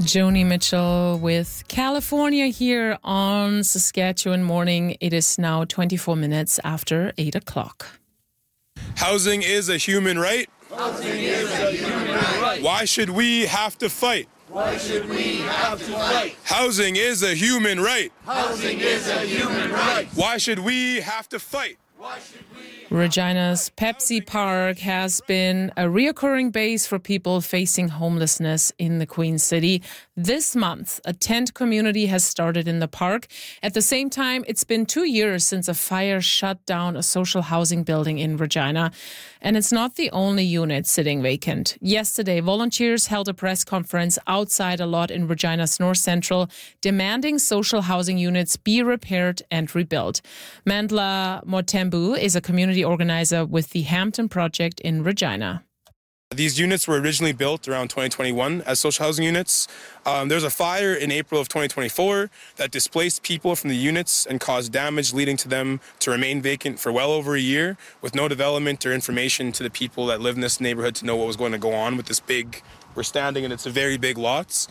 Joni Mitchell with California here on Saskatchewan Morning. It is now 24 minutes after 8 o'clock. Housing is a human right. Housing is a human right. Why should we have to fight? Why should we have to fight? Housing is a human right. Housing is a human right. Why should we have to fight? Why should we? Regina's Pepsi Park has been a reoccurring base for people facing homelessness in the Queen City. This month, a tent community has started in the park. At the same time, it's been 2 years since a fire shut down a social housing building in Regina. And it's not the only unit sitting vacant. Yesterday, volunteers held a press conference outside a lot in Regina's North Central, demanding social housing units be repaired and rebuilt. Mandla Motembu is a community organizer with the Hampton Project in Regina. These units were originally built around 2021 as social housing units. There was a fire in April of 2024 that displaced people from the units and caused damage, leading to them to remain vacant for well over a year with no development or information to the people that live in this neighborhood to know what was going to go on with this big, we're standing and it's a very big lots.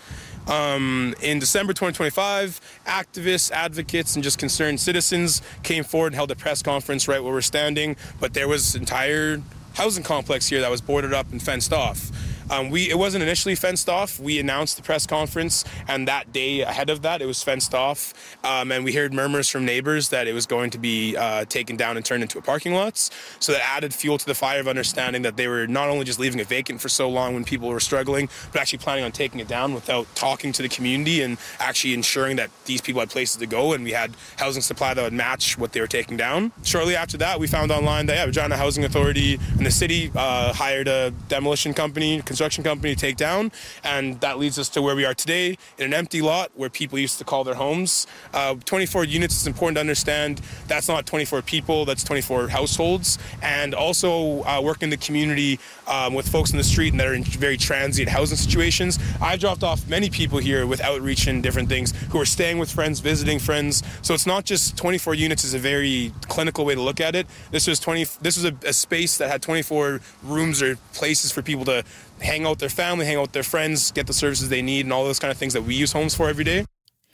In December 2025, activists, advocates, and just concerned citizens came forward and held a press conference right where we're standing, but there was entire housing complex here that was boarded up and fenced off. It wasn't initially fenced off. We announced the press conference, and that day ahead of that, it was fenced off. And we heard murmurs from neighbors that it was going to be taken down and turned into a parking lot. So that added fuel to the fire of understanding that they were not only just leaving it vacant for so long when people were struggling, but actually planning on taking it down without talking to the community and actually ensuring that these people had places to go and we had housing supply that would match what they were taking down. Shortly after that, we found online that Regina Housing Authority and the city hired a demolition company, construction company to take down, and that leads us to where we are today in an empty lot where people used to call their homes. 24 units is important to understand. That's not 24 people, that's 24 households, and also work in the community with folks in the street and that are in very transient housing situations. I've dropped off many people here with outreach and different things who are staying with friends, visiting friends. So it's not just 24 units is a very clinical way to look at it. This was a space that had 24 rooms or places for people to hang out with their family, hang out with their friends, get the services they need, and all those kind of things that we use homes for every day.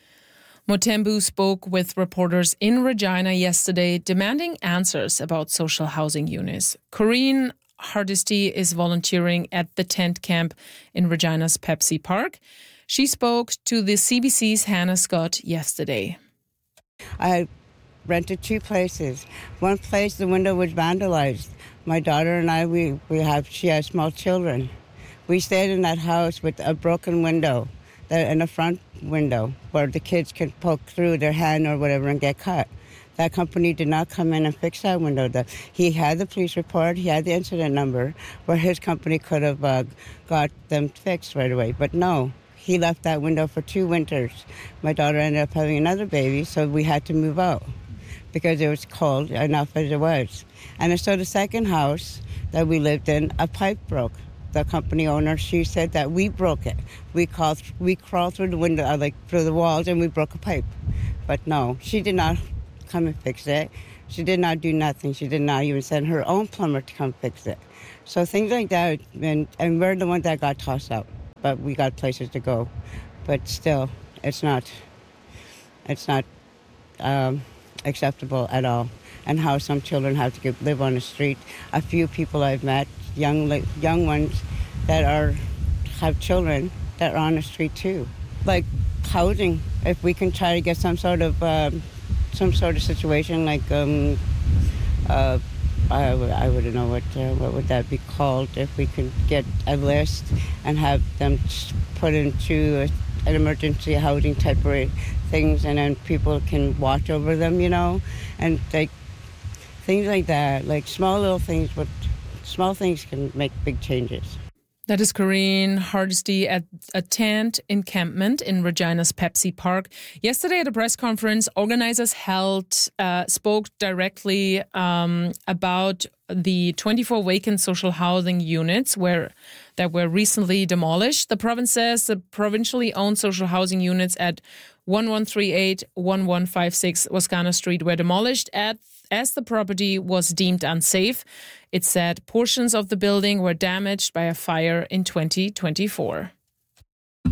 Motembu spoke with reporters in Regina yesterday, demanding answers about social housing units. Corinne Hardesty is volunteering at the tent camp in Regina's Pepsi Park. She spoke to the CBC's Hannah Scott yesterday. I rented 2 places. One place, the window was vandalized. My daughter and I, she has small children. We stayed in that house with a broken window, in the front window, where the kids can poke through their hand or whatever and get cut. That company did not come in and fix that window. He had the police report, he had the incident number, where his company could have got them fixed right away. But no, he left that window for 2 winters. My daughter ended up having another baby, so we had to move out because it was cold enough as it was. And so the second house that we lived in, a pipe broke. The company owner, she said that we broke it. We crawled through the window, through the walls, and we broke a pipe. But no, she did not come and fix it. She did not do nothing. She did not even send her own plumber to come fix it. So things like that, and we're the ones that got tossed out. But we got places to go. But still, it's not acceptable at all. And how some children have to live on the street. A few people I've met, young ones that have children that are on the street too. Like housing, if we can try to get some sort of situation, like I wouldn't know what would that be called. If we could get a list and have them put into an emergency housing type of things, and then people can watch over them, and things like that, like small little things, but small things can make big changes. That is Corinne Hardesty at a tent encampment in Regina's Pepsi Park. Yesterday at a press conference, organizers spoke directly about the 24 vacant social housing units that were recently demolished. The province says the provincially owned social housing units at 1138, 1156 Wascana Street were demolished as the property was deemed unsafe. It said portions of the building were damaged by a fire in 2024.